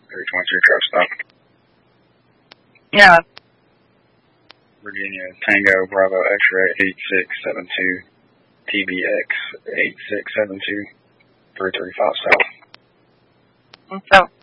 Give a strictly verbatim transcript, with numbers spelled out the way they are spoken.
three twenty-three truck stop. Yeah. Virginia Tango Bravo X-ray eight six seven two T B X eight six seven two three three five south. So.